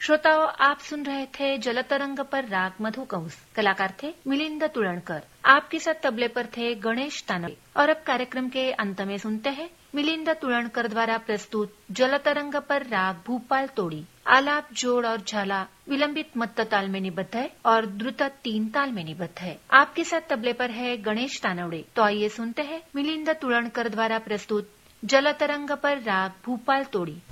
श्रोताओं, आप सुन रहे थे जलतरंग पर राग मधु कंस। कलाकार थे मिलिंद तुळणकर। आपके साथ तबले पर थे गणेश तानवे। और अब कार्यक्रम के अंत में सुनते हैं मिलिंद तुळणकर द्वारा प्रस्तुत जलतरंग पर राग भूपाल तोड़ी। आलाप, जोड़ और झाला विलंबित मत्त ताल में निबद्ध है और द्रुत 3 ताल में निबद्ध है। आपके साथ तबले पर है गणेश तानवड़े। तो आइए सुनते हैं मिलिंद तुळणकर द्वारा प्रस्तुत जलतरंग पर राग भूपाल तोड़ी।